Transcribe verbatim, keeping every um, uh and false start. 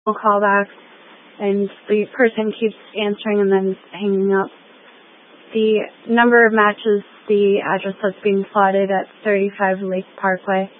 callback, and the person keeps answering and then hanging up. The number of matches, the address that's being plotted at thirty-five Lake Parkway.